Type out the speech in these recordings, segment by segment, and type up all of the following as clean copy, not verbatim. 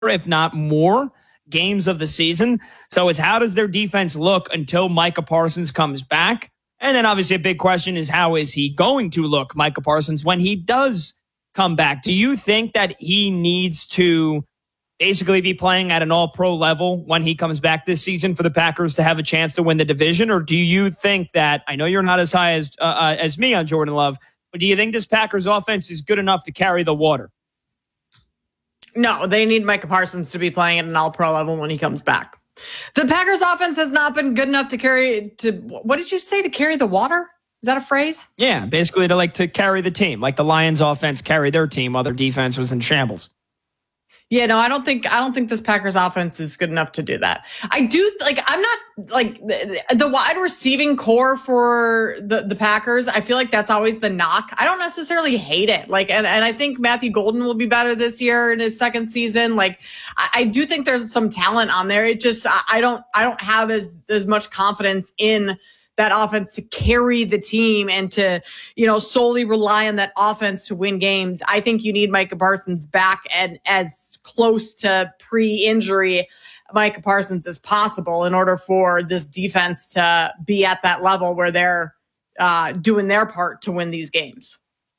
if not more, games of the season. So it's how does their defense look until Micah Parsons comes back? And then obviously a big question is how is he going to look, Micah Parsons, when he does come back? Do you think that he needs to basically be playing at an all-pro level when he comes back this season for the Packers to have a chance to win the division? Or do you think that, I know you're not as high as me on Jordan Love, but do you think this Packers offense is good enough to carry the water? No, they need Micah Parsons to be playing at an all-pro level when he comes back. The Packers offense has not been good enough to what did you say, to carry the water? Is that a phrase? Yeah, basically to carry the team, like the Lions offense carried their team while their defense was in shambles. Yeah, no, I don't think this Packers offense is good enough to do that. I'm not the wide receiving core for the Packers. I feel like that's always the knock. I don't necessarily hate it. And I think Matthew Golden will be better this year in his second season. I do think there's some talent on there. It just, I don't have as much confidence in that offense to carry the team and to, solely rely on that offense to win games. I think you need Micah Parsons back and as close to pre-injury Micah Parsons as possible in order for this defense to be at that level where they're doing their part to win these games.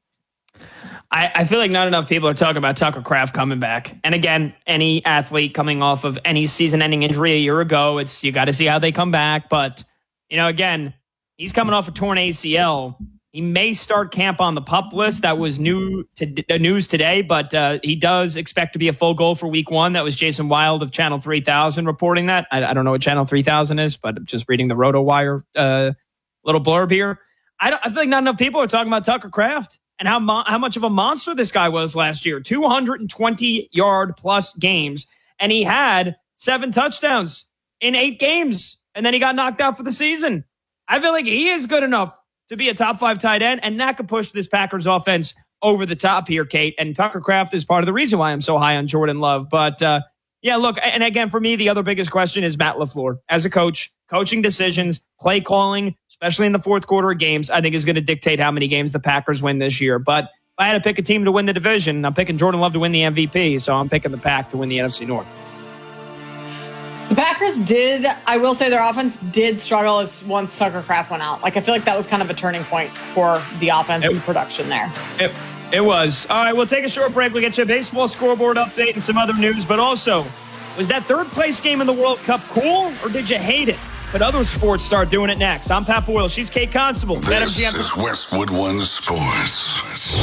I feel like not enough people are talking about Tucker Kraft coming back. And again, any athlete coming off of any season-ending injury a year ago, you got to see how they come back. But again, he's coming off a torn ACL. He may start camp on the PUP list. That was news today, but he does expect to be a full goal for week 1. That was Jason Wild of Channel 3000 reporting that. I don't know what Channel 3000 is, but I'm just reading the RotoWire little blurb here. I feel like not enough people are talking about Tucker Kraft and how much of a monster this guy was last year. 220-yard plus games, and he had 7 touchdowns in 8 games. And then he got knocked out for the season. I feel like he is good enough to be a top 5 tight end, and that could push this Packers offense over the top here, Kate. And Tucker Kraft is part of the reason why I'm so high on Jordan Love. But, look, and again, for me, the other biggest question is Matt LaFleur. As a coach, coaching decisions, play calling, especially in the fourth quarter of games, I think is going to dictate how many games the Packers win this year. But if I had to pick a team to win the division, I'm picking Jordan Love to win the MVP, so I'm picking the Pack to win the NFC North. The Packers I will say their offense did struggle once Tucker Kraft went out. I feel like that was kind of a turning point for the offense and production there. It was. All right, we'll take a short break. We'll get you a baseball scoreboard update and some other news. But also, was that third place game in the World Cup cool, or did you hate it? But other sports start doing it next. I'm Pat Boyle. She's Kate Constable. This is Westwood One Sports.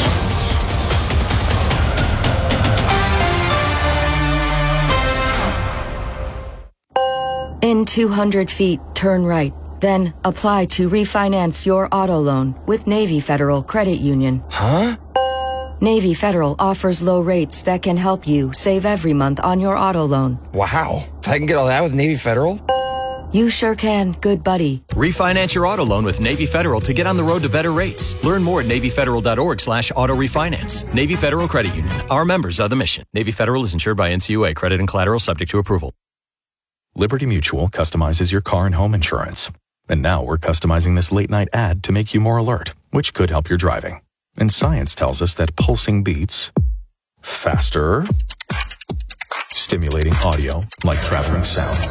In 200 feet, turn right. Then apply to refinance your auto loan with Navy Federal Credit Union. Huh? Navy Federal offers low rates that can help you save every month on your auto loan. Wow. I can get all that with Navy Federal? You sure can, good buddy. Refinance your auto loan with Navy Federal to get on the road to better rates. Learn more at NavyFederal.org/auto refinance. Navy Federal Credit Union. Our members are the mission. Navy Federal is insured by NCUA. Credit and collateral subject to approval. Liberty Mutual customizes your car and home insurance. And now we're customizing this late-night ad to make you more alert, which could help your driving. And science tells us that pulsing beats, faster, stimulating audio like traveling sound,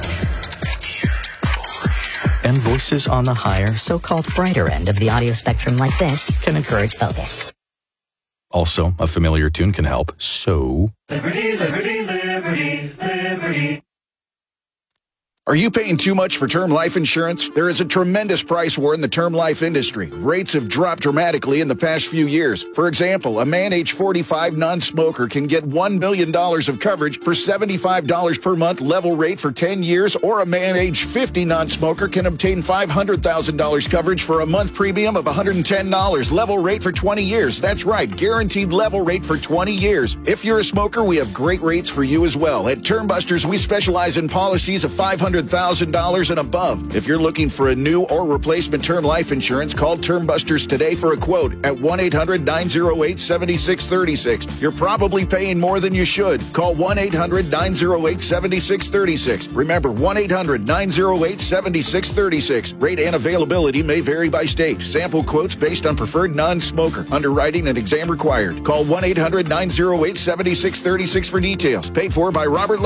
and voices on the higher, so-called brighter end of the audio spectrum like this can encourage focus. Also, a familiar tune can help, so... Liberty, liberty, liberty, liberty. Are you paying too much for term life insurance? There is a tremendous price war in the term life industry. Rates have dropped dramatically in the past few years. For example, a man age 45 non-smoker can get $1 million of coverage for $75 per month level rate for 10 years, or a man age 50 non-smoker can obtain $500,000 coverage for a month premium of $110 level rate for 20 years. That's right, guaranteed level rate for 20 years. If you're a smoker, we have great rates for you as well. At Term Busters, we specialize in policies of $500 $100,000 and above. If you're looking for a new or replacement term life insurance, call Term Busters today for a quote at 1-800-908-7636. You're probably paying more than you should. Call 1-800-908-7636. Remember, 1-800-908-7636. Rate and availability may vary by state. Sample quotes based on preferred non-smoker. Underwriting and exam required. Call 1-800-908-7636 for details. Paid for by Robert